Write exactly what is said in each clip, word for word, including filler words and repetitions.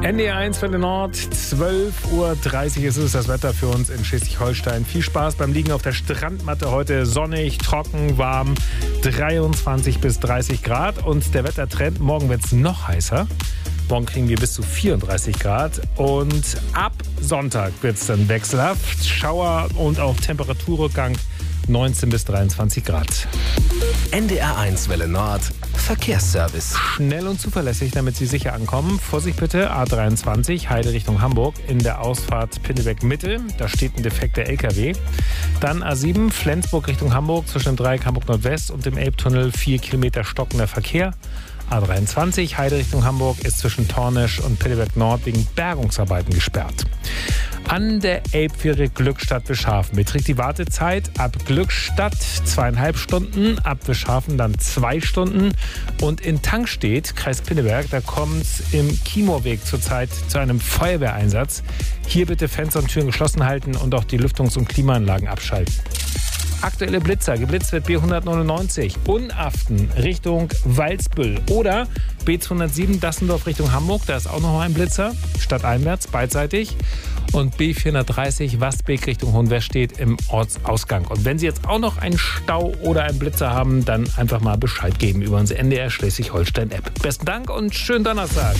N D R eins für den Nord, zwölf Uhr dreißig ist es, das Wetter für uns in Schleswig-Holstein. Viel Spaß beim Liegen auf der Strandmatte heute. Sonnig, trocken, warm, dreiundzwanzig bis dreißig Grad. Und der Wettertrend, morgen wird es noch heißer. Morgen kriegen wir bis zu vierunddreißig Grad. Und ab Sonntag wird es dann wechselhaft. Schauer und auch Temperaturrückgang neunzehn bis dreiundzwanzig Grad. N D R eins Welle Nord, Verkehrsservice. Schnell und zuverlässig, damit Sie sicher ankommen. Vorsicht bitte, A dreiundzwanzig, Heide Richtung Hamburg, in der Ausfahrt Pinneberg Mitte. Da steht ein defekter L K W. Dann A sieben, Flensburg Richtung Hamburg, zwischen dem Dreieck Hamburg Nordwest und dem Elbtunnel, vier Kilometer stockender Verkehr. A dreiundzwanzig, Heide Richtung Hamburg, ist zwischen Tornisch und Pinneberg Nord wegen Bergungsarbeiten gesperrt. An der Elbfähre Glückstadt Wischhafen beträgt die Wartezeit ab Glückstadt zweieinhalb Stunden, ab Wischhafen dann zwei Stunden. Und in Tankstedt, Kreis Pinneberg, da kommt es im Kiemoorweg zurzeit zu einem Feuerwehreinsatz. Hier bitte Fenster und Türen geschlossen halten und auch die Lüftungs- und Klimaanlagen abschalten. Aktuelle Blitzer, geblitzt wird B hundertneunundneunzig, Unaften Richtung Walsbüll oder B zweihundertsieben Dassendorf Richtung Hamburg, da ist auch noch ein Blitzer, stadteinwärts, beidseitig. Und B vierhundertdreißig Wastbeek Richtung Hohenwestedt im Ortsausgang. Und wenn Sie jetzt auch noch einen Stau oder einen Blitzer haben, dann einfach mal Bescheid geben über unsere N D R Schleswig-Holstein-App. Besten Dank und schönen Donnerstag.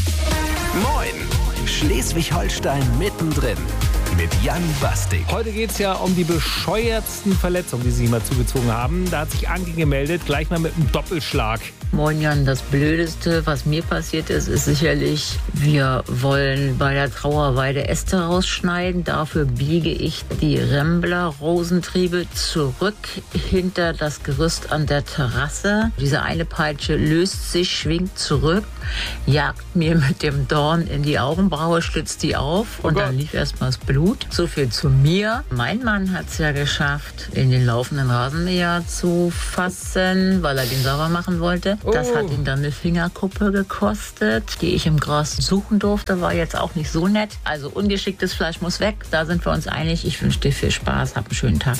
Moin, Schleswig-Holstein mittendrin. Mit Jan Bastik. Heute geht es ja um die bescheuertsten Verletzungen, die Sie mal zugezogen haben. Da hat sich Anki gemeldet, gleich mal mit einem Doppelschlag. Moin Jan, das Blödeste, was mir passiert ist, ist sicherlich, wir wollen bei der Trauerweide Äste rausschneiden. Dafür biege ich die Rembler-Rosentriebe zurück hinter das Gerüst an der Terrasse. Diese eine Peitsche löst sich, schwingt zurück, jagt mir mit dem Dorn in die Augenbraue, schlitzt die auf und oh dann lief erstmal das Blut. So viel zu mir. Mein Mann hat es ja geschafft, in den laufenden Rasenmäher zu fassen, weil er den sauber machen wollte. Das oh. hat ihn dann eine Fingerkuppe gekostet, die ich im Gras suchen durfte. War jetzt auch nicht so nett. Also ungeschicktes Fleisch muss weg. Da sind wir uns einig. Ich wünsche dir viel Spaß. Hab einen schönen Tag.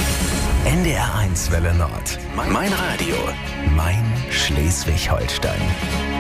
N D R eins Welle Nord. Mein Radio. Mein Schleswig-Holstein.